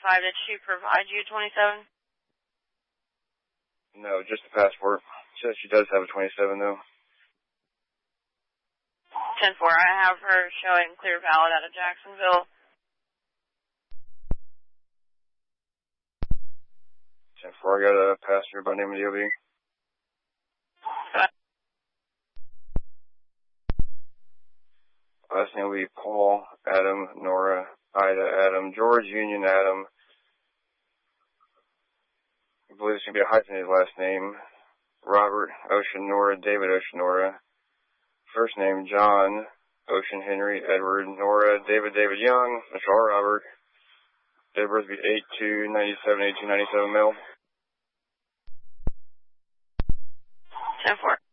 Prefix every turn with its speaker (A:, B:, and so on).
A: verify, did she provide you 27?
B: No, just the passport. Says she does have a 27, though.
A: 10-4, I have her showing clear valid out of Jacksonville.
B: 10-4, I got a passenger by name of DOB. Last name will be Paul, Adam, Nora, Ida, Adam, George, Union, Adam. I believe it's going to be a hyphenated last name. Robert, Ocean, Nora, David, Ocean, Nora. First name, John, Ocean, Henry, Edward, Nora, David, David Young, Michelle, Robert. Date of birth will be 8/2/97, 8/2/97 male.
A: 10-4.